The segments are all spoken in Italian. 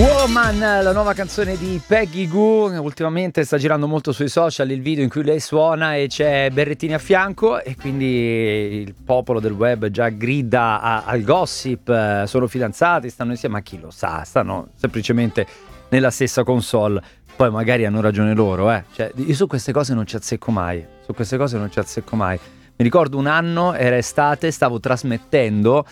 Woman, la nuova canzone di Peggy Gou. Ultimamente sta girando molto sui social il video in cui lei suona e c'è Berrettini a fianco, e quindi il popolo del web già grida al gossip. Sono fidanzati, stanno insieme, ma chi lo sa, stanno semplicemente nella stessa console. Poi magari hanno ragione loro, Cioè, io su queste cose non ci azzecco mai. Mi ricordo un anno, era estate, stavo trasmettendo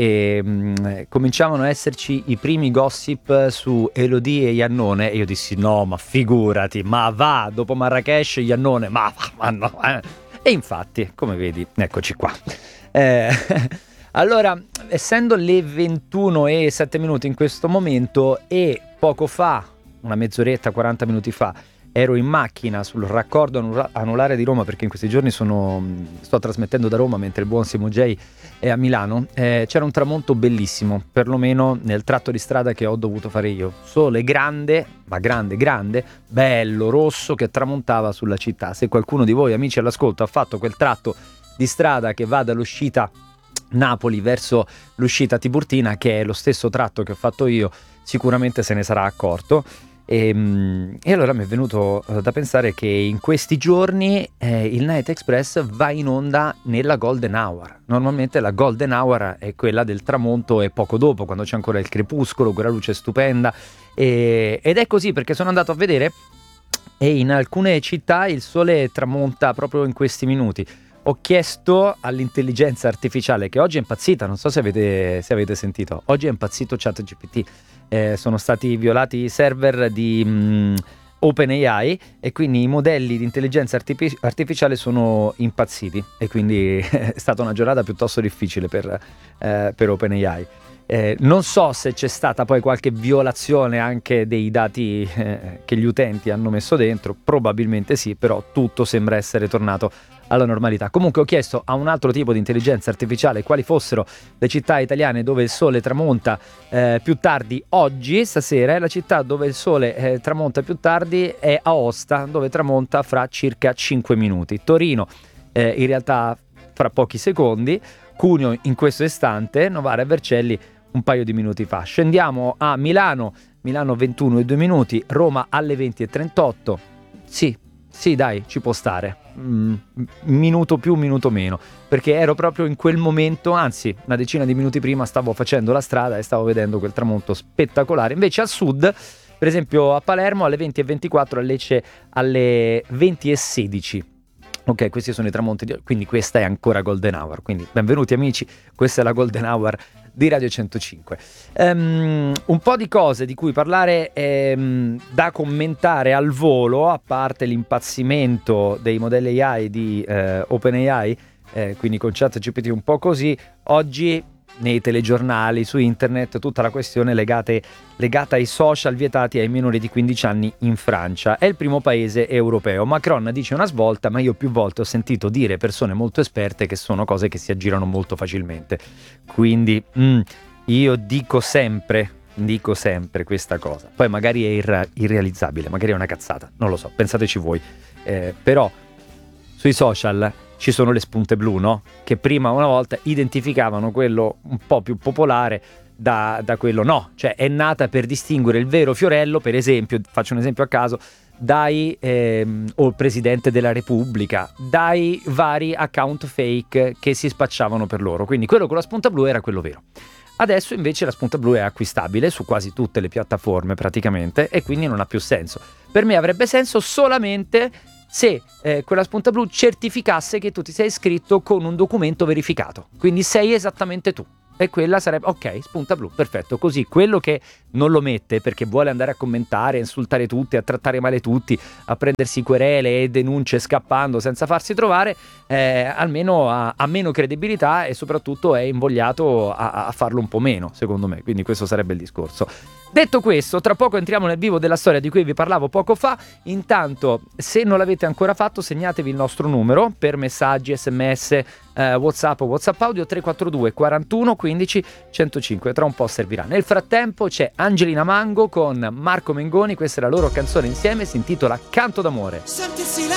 e cominciavano a esserci i primi gossip su Elodie e Iannone, e io dissi no, ma figurati, ma va, dopo Marrakesh Iannone, ma no. E infatti, come vedi, eccoci qua. Allora, essendo le 21:07 in questo momento, e poco fa, una mezz'oretta, 40 minuti fa, ero in macchina sul raccordo anulare di Roma, perché in questi giorni sto trasmettendo da Roma mentre il buon Simo J è a Milano. C'era un tramonto bellissimo, perlomeno nel tratto di strada che ho dovuto fare io. Sole grande, ma grande, bello, rosso, che tramontava sulla città. Se qualcuno di voi, amici all'ascolto, ha fatto quel tratto di strada che va dall'uscita Napoli verso l'uscita Tiburtina, che è lo stesso tratto che ho fatto io, sicuramente se ne sarà accorto. E allora mi è venuto da pensare che in questi giorni il Night Express va in onda nella Golden Hour. Normalmente la Golden Hour è quella del tramonto e poco dopo, quando c'è ancora il crepuscolo, quella luce stupenda, ed è così perché sono andato a vedere e in alcune città il sole tramonta proprio in questi minuti. Ho chiesto all'intelligenza artificiale, che oggi è impazzita, non so se avete sentito, oggi è impazzito ChatGPT. Sono stati violati i server di OpenAI, e quindi i modelli di intelligenza artificiale sono impazziti, e quindi è stata una giornata piuttosto difficile per OpenAI. Non so se c'è stata poi qualche violazione anche dei dati che gli utenti hanno messo dentro, probabilmente sì, però tutto sembra essere tornato alla normalità. Comunque ho chiesto a un altro tipo di intelligenza artificiale quali fossero le città italiane dove il sole tramonta più tardi oggi, stasera, e la città dove il sole tramonta più tardi è Aosta, dove tramonta fra circa 5 minuti. Torino in realtà fra pochi secondi, Cuneo in questo istante, Novara e Vercelli un paio di minuti fa. Scendiamo a Milano 21:02, Roma alle 20:38. Sì, dai, ci può stare. Minuto più, minuto meno, perché ero proprio in quel momento, anzi una decina di minuti prima stavo facendo la strada e stavo vedendo quel tramonto spettacolare. Invece al sud, per esempio a Palermo alle 20:24, a Lecce alle 20:16. Ok, questi sono i tramonti, quindi questa è ancora Golden Hour, quindi benvenuti amici, questa è la Golden Hour di Radio 105. Un po' di cose di cui parlare, da commentare al volo, a parte l'impazzimento dei modelli AI di OpenAI, quindi con ChatGPT un po' così. Oggi nei telegiornali, su internet, tutta la questione legata ai social vietati ai minori di 15 anni in Francia. È il primo paese europeo. Macron dice una svolta, ma io più volte ho sentito dire persone molto esperte che sono cose che si aggirano molto facilmente. Quindi io dico sempre questa cosa. Poi magari è irrealizzabile, magari è una cazzata, non lo so, pensateci voi. Però sui social ci sono le spunte blu, no? Che prima una volta identificavano quello un po' più popolare da quello no. Cioè è nata per distinguere il vero Fiorello, per esempio, faccio un esempio a caso, o il Presidente della Repubblica, dai vari account fake che si spacciavano per loro. Quindi quello con la spunta blu era quello vero. Adesso invece la spunta blu è acquistabile su quasi tutte le piattaforme praticamente, e quindi non ha più senso. Per me avrebbe senso solamente se quella spunta blu certificasse che tu ti sei iscritto con un documento verificato, quindi sei esattamente tu, e quella sarebbe ok, spunta blu, perfetto. Così quello che non lo mette perché vuole andare a commentare, a insultare tutti, a trattare male tutti, a prendersi querele e denunce scappando senza farsi trovare, almeno ha meno credibilità, e soprattutto è invogliato a farlo un po' meno, secondo me. Quindi questo sarebbe il discorso. Detto questo, tra poco entriamo nel vivo della storia di cui vi parlavo poco fa. Intanto, se non l'avete ancora fatto, segnatevi il nostro numero per messaggi, sms, WhatsApp o WhatsApp audio 342 41 15 105. Tra un po' servirà. Nel frattempo c'è Angelina Mango con Marco Mengoni, questa è la loro canzone insieme, si intitola Canto d'amore. Senti il silenzio